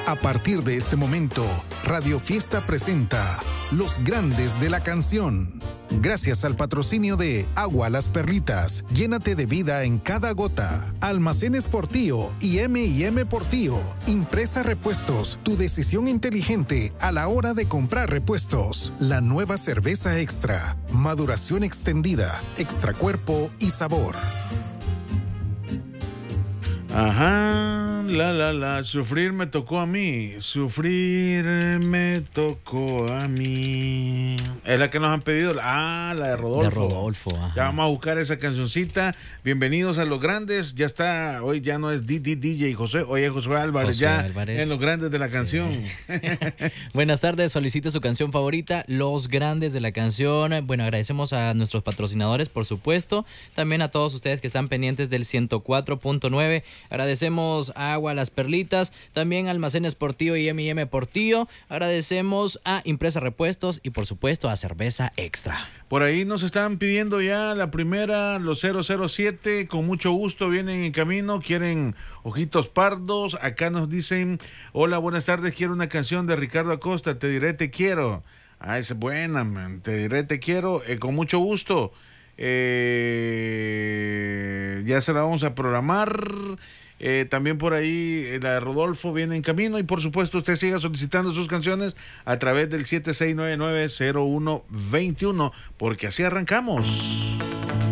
A partir de este momento, Radio Fiesta presenta Los Grandes de la Canción. Gracias al patrocinio de Agua Las Perlitas, llénate de vida en cada gota. Almacenes Portillo y M&M Portillo. Impresa Repuestos, tu decisión inteligente a la hora de comprar repuestos. La nueva cerveza extra, maduración extendida, extra cuerpo y sabor. Ajá, sufrir me tocó a mí, Es la que nos han pedido, la de Rodolfo. De Rodolfo, ajá. Ya vamos a buscar esa cancioncita. Bienvenidos a Los Grandes, ya está, hoy ya no es DJ José, hoy es Josué Álvarez, en Los Grandes de la Canción. Buenas tardes, solicite su canción favorita, Los Grandes de la Canción. Bueno, agradecemos a nuestros patrocinadores, por supuesto, también a todos ustedes que están pendientes del 104.9. Agradecemos a Agua Las Perlitas, también a Almacenes Portillo y M&M Portillo. Agradecemos a Impresa Repuestos y por supuesto a Cerveza Extra. Por ahí nos están pidiendo ya la primera, los 007, con mucho gusto vienen en camino, quieren Ojitos Pardos. Acá nos dicen, hola, buenas tardes, quiero una canción de Ricardo Acosta, Te diré te quiero. Es buena, man. Te diré te quiero, con mucho gusto. Ya se la vamos a programar. También por ahí la de Rodolfo viene en camino y por supuesto usted siga solicitando sus canciones a través del 7699-0121 porque así arrancamos.